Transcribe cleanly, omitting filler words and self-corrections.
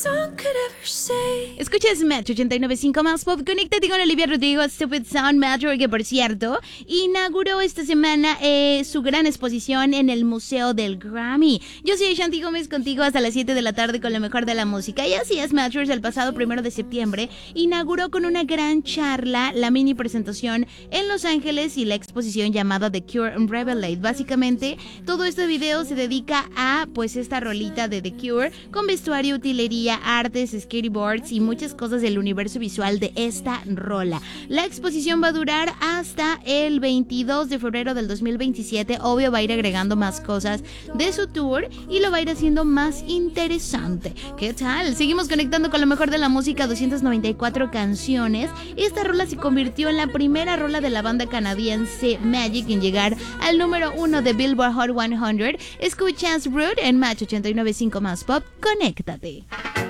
Escuchas Metro 89.5 más pop. Conéctate con Olivia Rodrigo, Stupid Sound Metro, que por cierto inauguró esta semana su gran exposición en el Museo del Grammy. Yo soy Shanti Gómez, contigo hasta las 7 de la tarde con lo mejor de la música. Y así es, Metro el pasado 1 de septiembre inauguró con una gran charla la mini presentación en Los Ángeles y la exposición llamada The Cure and Revelate. Básicamente todo este video se dedica a pues esta rolita de The Cure con vestuario, utilería, artes, skateboards y muchas cosas del universo visual de esta rola. La exposición va a durar hasta el 22 de febrero del 2027. Obvio va a ir agregando más cosas de su tour y lo va a ir haciendo más interesante. ¿Qué tal? Seguimos conectando con lo mejor de la música, 294 canciones. Esta rola se convirtió en la primera rola de la banda canadiense Magic en llegar al número 1 de Billboard Hot 100. Escuchas Rude en Match 89.5 más pop. Conéctate.